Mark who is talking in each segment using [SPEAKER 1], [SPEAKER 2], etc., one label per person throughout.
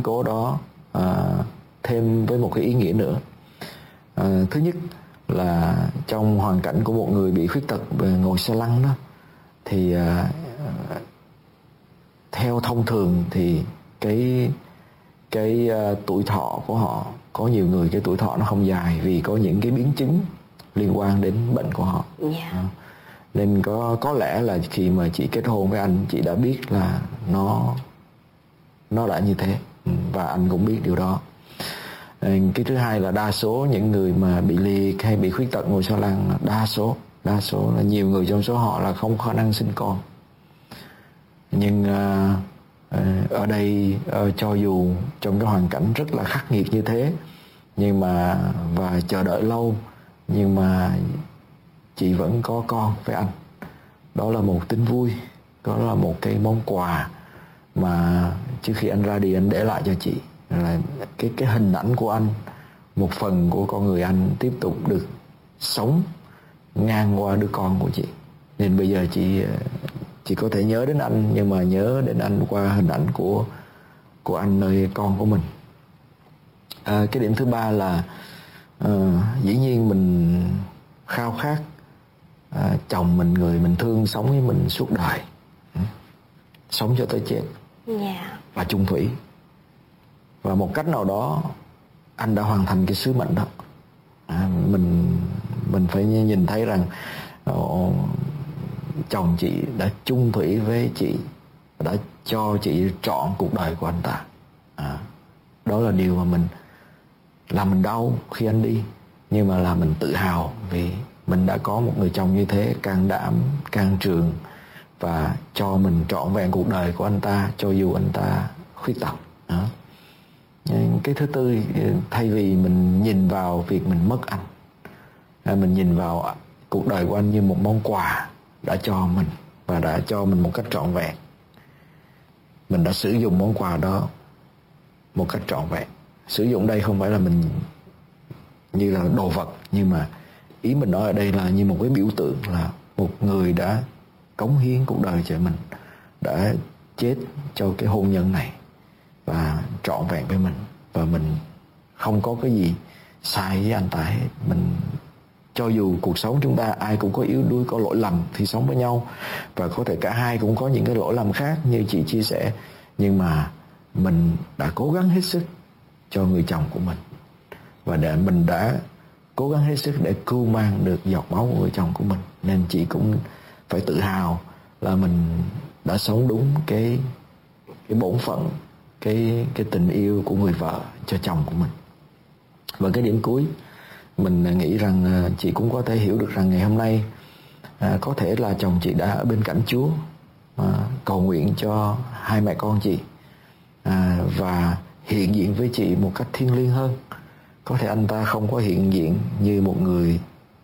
[SPEAKER 1] cố đó thêm với một cái ý nghĩa nữa. Thứ nhất là trong hoàn cảnh của một người bị khuyết tật về ngồi xe lăn đó, thì theo thông thường thì cái tuổi thọ của họ, có nhiều người cái tuổi thọ nó không dài vì có những cái biến chứng liên quan đến bệnh của họ. Nên có lẽ là khi mà chị kết hôn với anh, chị đã biết là nó đã như thế, và anh cũng biết điều đó. Cái thứ hai là đa số những người mà bị liệt hay bị khuyết tật ngồi xe lăn, đa số là nhiều người trong số họ là không có khả năng sinh con. Nhưng ở đây cho dù trong cái hoàn cảnh rất là khắc nghiệt như thế, nhưng mà và chờ đợi lâu, nhưng mà chị vẫn có con với anh. Đó là một tin vui, đó là một cái món quà mà trước khi anh ra đi anh để lại cho chị, là cái hình ảnh của anh, một phần của con người anh tiếp tục được sống ngang qua đứa con của chị. Nên bây giờ chị có thể nhớ đến anh, nhưng mà nhớ đến anh qua hình ảnh của anh nơi con của mình. Cái điểm thứ ba là dĩ nhiên mình khao khát chồng mình, người mình thương, sống với mình suốt đời, sống cho tới chết, và chung thủy. Và một cách nào đó anh đã hoàn thành cái sứ mệnh đó. Mình phải nhìn thấy rằng chồng chị đã chung thủy với chị, đã cho chị trọn cuộc đời của anh ta. Đó là điều mà mình đau khi anh đi, nhưng mà là mình tự hào vì mình đã có một người chồng như thế, can đảm, can trường, và cho mình trọn vẹn cuộc đời của anh ta, cho dù anh ta khuyết tật. Cái thứ tư, thay vì mình nhìn vào việc mình mất anh, mình nhìn vào cuộc đời của anh như một món quà đã cho mình, và đã cho mình một cách trọn vẹn. Mình đã sử dụng món quà đó một cách trọn vẹn. Sử dụng đây không phải là mình như là đồ vật, nhưng mà ý mình nói ở đây là như một cái biểu tượng, là một người đã cống hiến cuộc đời cho mình, đã chết cho cái hôn nhân này và trọn vẹn với mình, và mình không có cái gì sai với anh ta hết. Mình, cho dù cuộc sống chúng ta ai cũng có yếu đuối, có lỗi lầm khi sống với nhau, và có thể cả hai cũng có những cái lỗi lầm khác như chị chia sẻ, nhưng mà mình đã cố gắng hết sức cho người chồng của mình, và mình đã cố gắng hết sức để cưu mang được giọt máu của người chồng của mình. Nên chị cũng phải tự hào là mình đã sống đúng cái bổn phận, cái tình yêu của người vợ cho chồng của mình. Và cái điểm cuối, mình nghĩ rằng chị cũng có thể hiểu được rằng ngày hôm nay có thể là chồng chị đã ở bên cạnh Chúa, cầu nguyện cho hai mẹ con chị, và hiện diện với chị một cách thiêng liêng hơn. Có thể anh ta không có hiện diện như một người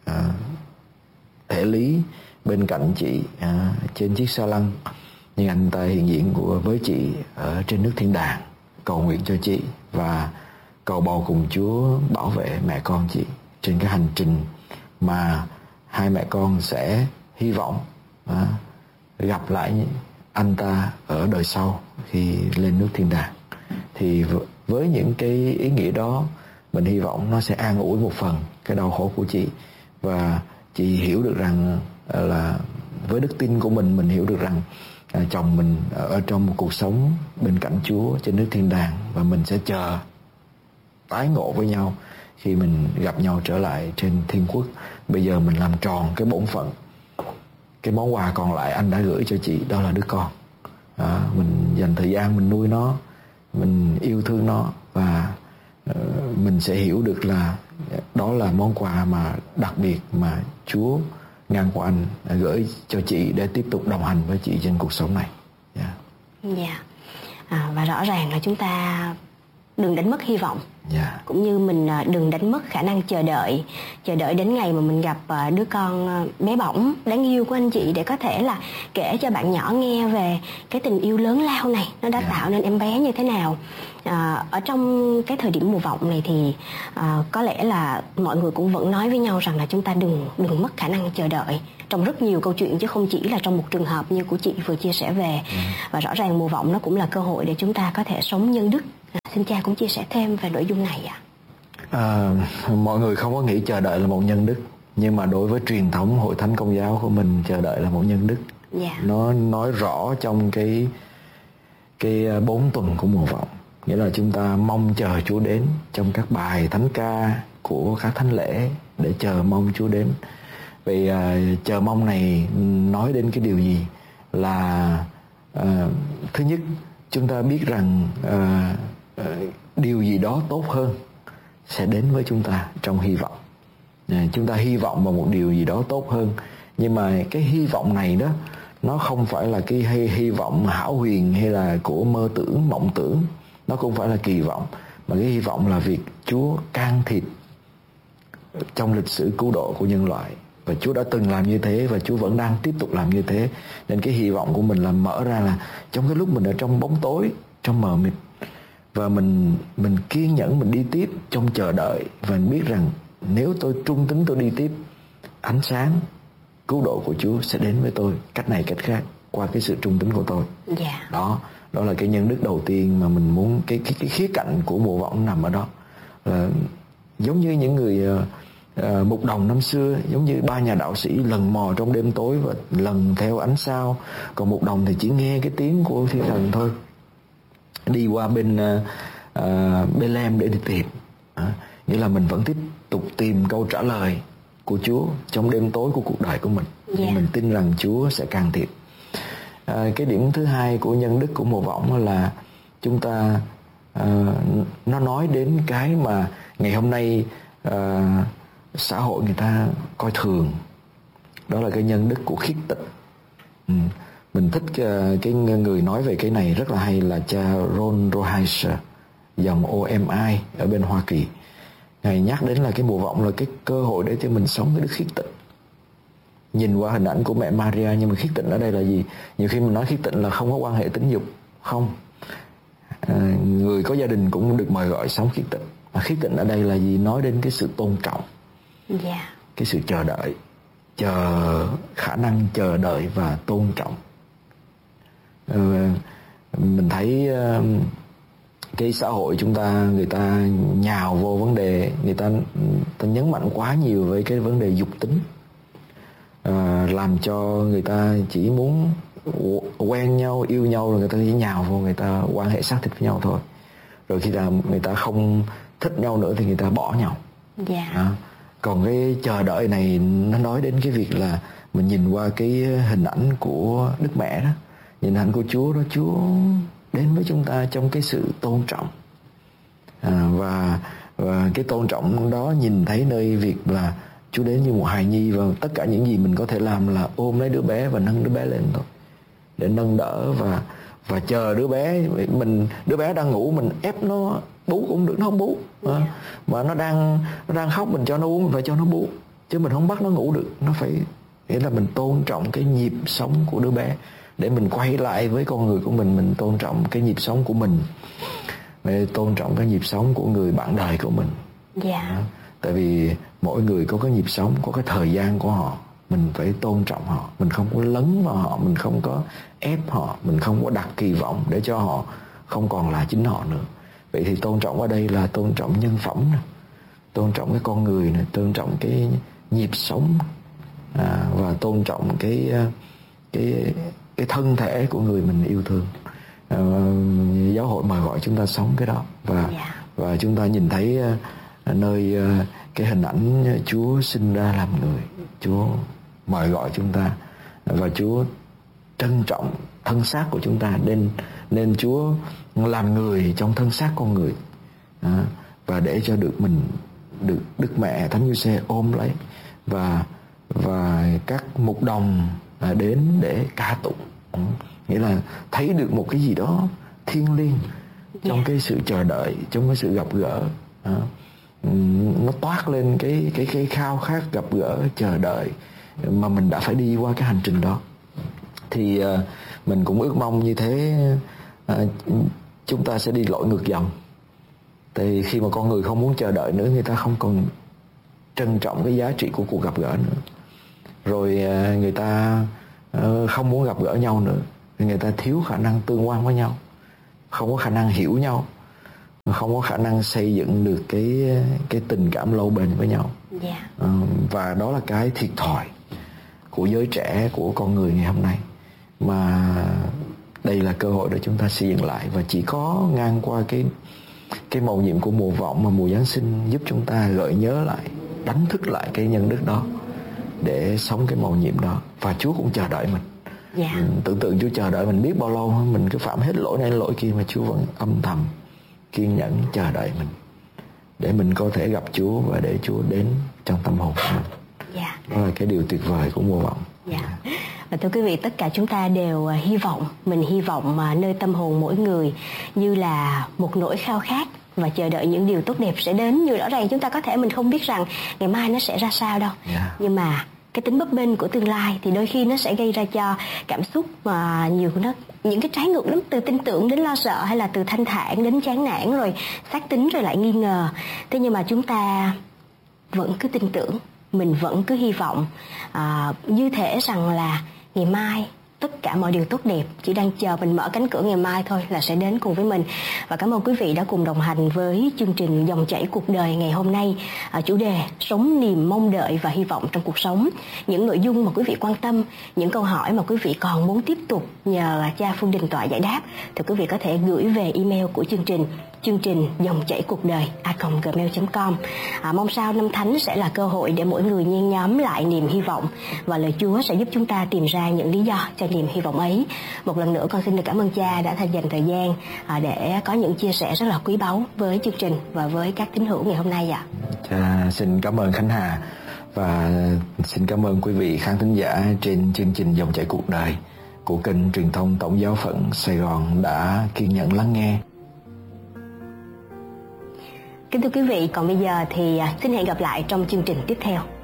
[SPEAKER 1] thể lý bên cạnh chị trên chiếc xe lăn, nhưng anh ta hiện diện với chị ở trên nước thiên đàng, cầu nguyện cho chị và cầu bầu cùng Chúa bảo vệ mẹ con chị trên cái hành trình mà hai mẹ con sẽ hy vọng gặp lại anh ta ở đời sau khi lên nước thiên đàng. Thì với những cái ý nghĩa đó, mình hy vọng nó sẽ an ủi một phần cái đau khổ của chị, và chị hiểu được rằng là với đức tin của mình hiểu được rằng chồng mình ở trong một cuộc sống bên cạnh Chúa trên nước thiên đàng, và mình sẽ chờ tái ngộ với nhau khi mình gặp nhau trở lại trên thiên quốc. Bây giờ mình làm tròn cái bổn phận, cái món quà còn lại anh đã gửi cho chị, đó là đứa con. Mình dành thời gian mình nuôi nó, mình yêu thương nó, và mình sẽ hiểu được là đó là món quà mà đặc biệt mà Chúa ngang qua anh gửi cho chị để tiếp tục đồng hành với chị trên cuộc sống này.
[SPEAKER 2] Và rõ ràng là chúng ta đừng đánh mất hy vọng, cũng như mình đừng đánh mất khả năng chờ đợi đến ngày mà mình gặp đứa con bé bỏng đáng yêu của anh chị, để có thể là kể cho bạn nhỏ nghe về cái tình yêu lớn lao này, nó đã tạo nên em bé như thế nào. Ở trong cái thời điểm mùa vọng này thì có lẽ là mọi người cũng vẫn nói với nhau rằng là chúng ta đừng mất khả năng chờ đợi trong rất nhiều câu chuyện, chứ không chỉ là trong một trường hợp như của chị vừa chia sẻ về. Và rõ ràng mùa vọng nó cũng là cơ hội để chúng ta có thể sống nhân đức Xin cha cũng chia sẻ thêm về nội dung này ạ.
[SPEAKER 1] Mọi người không có nghĩ chờ đợi là một nhân đức, nhưng mà đối với truyền thống Hội Thánh Công giáo của mình, chờ đợi là một nhân đức. Nó nói rõ trong cái 4 tuần của mùa vọng, nghĩa là chúng ta mong chờ Chúa đến trong các bài thánh ca của các thánh lễ để chờ mong Chúa đến. Vậy chờ mong này nói đến cái điều gì? Là thứ nhất, chúng ta biết rằng điều gì đó tốt hơn sẽ đến với chúng ta trong hy vọng. Chúng ta hy vọng vào một điều gì đó tốt hơn, nhưng mà cái hy vọng này đó, nó không phải là cái hy vọng hão huyền hay là của mơ tưởng, mộng tưởng. Nó cũng phải là kỳ vọng, mà cái hy vọng là việc Chúa can thiệp trong lịch sử cứu độ của nhân loại. Và Chúa đã từng làm như thế, và Chúa vẫn đang tiếp tục làm như thế. Nên cái hy vọng của mình là mở ra là trong cái lúc mình ở trong bóng tối, trong mờ mịt, và mình kiên nhẫn, mình đi tiếp trong chờ đợi, và mình biết rằng nếu tôi trung tín tôi đi tiếp, ánh sáng cứu độ của Chúa sẽ đến với tôi cách này cách khác qua cái sự trung tín của tôi. Đó là cái nhân đức đầu tiên mà mình muốn. Cái khía cạnh của mùa vọng nằm ở đó. Là giống như những người mục đồng năm xưa, giống như 3 nhà đạo sĩ lần mò trong đêm tối và lần theo ánh sao, còn mục đồng thì chỉ nghe cái tiếng của thiên thần thôi, đi qua bên Bethlehem để đi tìm. Nghĩa là mình vẫn tiếp tục tìm câu trả lời của Chúa trong đêm tối của cuộc đời của mình. Mình tin rằng Chúa sẽ can thiệp. Cái điểm thứ hai của nhân đức của mùa vọng là chúng ta nó nói đến cái mà ngày hôm nay xã hội người ta coi thường. Đó là cái nhân đức của khiết tịnh. Mình thích cái người nói về cái này rất là hay là cha Ron Roheiser, dòng OMI ở bên Hoa Kỳ. Ngài nhắc đến là cái mùa vọng là cái cơ hội để cho mình sống cái đức khiết tịnh. Nhìn qua hình ảnh của mẹ Maria, nhưng mà khiết tịnh ở đây là gì? Nhiều khi mình nói khiết tịnh là không có quan hệ tính dục. Không. Người có gia đình cũng được mời gọi sống khiết tịnh. Mà khiết tịnh ở đây là gì? Nói đến cái sự tôn trọng. Cái sự chờ đợi. Khả năng chờ đợi và tôn trọng. Mình thấy cái xã hội chúng ta, người ta nhào vô vấn đề, người ta nhấn mạnh quá nhiều với cái vấn đề dục tính, làm cho người ta chỉ muốn quen nhau, yêu nhau rồi người ta chỉ nhào vô, người ta quan hệ xác thịt với nhau thôi. Rồi khi nào người ta không thích nhau nữa thì người ta bỏ nhau. Còn cái chờ đợi này nó nói đến cái việc là mình nhìn qua cái hình ảnh của Đức Mẹ đó, nhìn hình ảnh của Chúa đó, Chúa đến với chúng ta trong cái sự tôn trọng. Và cái tôn trọng đó nhìn thấy nơi việc là Chúa đến như một hài nhi, và tất cả những gì mình có thể làm là ôm lấy đứa bé và nâng đứa bé lên thôi, để nâng đỡ và chờ đứa bé. Đứa bé đang ngủ, mình ép nó bú cũng được, nó không bú. Mà nó đang khóc, mình cho nó uống, mình phải cho nó bú, chứ mình không bắt nó ngủ được. Nó phải, nghĩa là mình tôn trọng cái nhịp sống của đứa bé, để mình quay lại với con người của mình tôn trọng cái nhịp sống của mình, tôn trọng cái nhịp sống của người bạn đời của mình. Tại vì mỗi người có cái nhịp sống, có cái thời gian của họ, mình phải tôn trọng họ. Mình không có lấn vào họ, mình không có ép họ, mình không có đặt kỳ vọng để cho họ không còn là chính họ nữa. Vậy thì tôn trọng ở đây là tôn trọng nhân phẩm này, tôn trọng cái con người này, tôn trọng cái nhịp sống, và tôn trọng cái thân thể của người mình yêu thương. Giáo hội mời gọi chúng ta sống cái đó, và chúng ta nhìn thấy nơi cái hình ảnh Chúa sinh ra làm người, Chúa mời gọi chúng ta, và Chúa trân trọng thân xác của chúng ta, nên Chúa làm người trong thân xác con người, và để cho được Đức Mẹ Thánh Giuse ôm lấy, và các mục đồng đến để ca tụng, nghĩa là thấy được một cái gì đó thiêng liêng trong cái sự chờ đợi, trong cái sự gặp gỡ. Nó toát lên cái khao khát gặp gỡ, chờ đợi mà mình đã phải đi qua cái hành trình đó. Thì mình cũng ước mong như thế, chúng ta sẽ đi lội ngược dòng. Thì khi mà con người không muốn chờ đợi nữa, người ta không còn trân trọng cái giá trị của cuộc gặp gỡ nữa. Rồi người ta không muốn gặp gỡ nhau nữa, người ta thiếu khả năng tương quan với nhau, không có khả năng hiểu nhau, không có khả năng xây dựng được cái tình cảm lâu bền với nhau. Và đó là cái thiệt thòi của giới trẻ, của con người ngày hôm nay. Mà đây là cơ hội để chúng ta xây dựng lại, và chỉ có ngang qua cái mầu nhiệm của mùa vọng mà mùa Giáng sinh giúp chúng ta gợi nhớ lại, đánh thức lại cái nhân đức đó để sống cái mầu nhiệm đó. Và Chúa cũng chờ đợi mình. Mình tưởng tượng Chúa chờ đợi mình biết bao lâu, mình cứ phạm hết lỗi này lỗi kia mà Chúa vẫn âm thầm kiên nhẫn chờ đợi mình để mình có thể gặp Chúa và để Chúa đến trong tâm hồn của mình. Đó là cái điều tuyệt vời của mùa vọng.
[SPEAKER 2] Và thưa quý vị, tất cả chúng ta đều hy vọng, mình hy vọng mà nơi tâm hồn mỗi người như là một nỗi khao khát và chờ đợi những điều tốt đẹp sẽ đến. Như rõ ràng chúng ta có thể mình không biết rằng ngày mai nó sẽ ra sao đâu, nhưng mà cái tính bấp bênh của tương lai thì đôi khi nó sẽ gây ra cho cảm xúc mà nhiều nó những cái trái ngược lắm, từ tin tưởng đến lo sợ, hay là từ thanh thản đến chán nản, rồi xác tín rồi lại nghi ngờ. Thế nhưng mà chúng ta vẫn cứ tin tưởng, mình vẫn cứ hy vọng như thể rằng là ngày mai tất cả mọi điều tốt đẹp chỉ đang chờ mình mở cánh cửa ngày mai thôi là sẽ đến cùng với mình. Và cảm ơn quý vị đã cùng đồng hành với chương trình Dòng chảy cuộc đời ngày hôm nay. Chủ đề sống niềm mong đợi và hy vọng trong cuộc sống. Những nội dung mà quý vị quan tâm, những câu hỏi mà quý vị còn muốn tiếp tục nhờ cha Phương Đình Tọa giải đáp thì quý vị có thể gửi về email của chương trình dòng chảy cuộc đời @gmail.com. Mong sao năm thánh sẽ là cơ hội để mỗi người nhen nhóm lại niềm hy vọng, và lời Chúa sẽ giúp chúng ta tìm ra những lý do cho niềm hy vọng ấy. Một lần nữa con xin được cảm ơn cha đã dành thời gian để có những chia sẻ rất là quý báu với chương trình và với các tín hữu ngày hôm nay ạ.
[SPEAKER 1] Cha xin cảm ơn Khánh Hà, và xin cảm ơn quý vị khán thính giả trên chương trình Dòng chảy cuộc đời của kênh truyền thông Tổng giáo phận Sài Gòn đã kiên nhẫn lắng nghe.
[SPEAKER 2] Kính thưa quý vị, còn bây giờ thì xin hẹn gặp lại trong chương trình tiếp theo.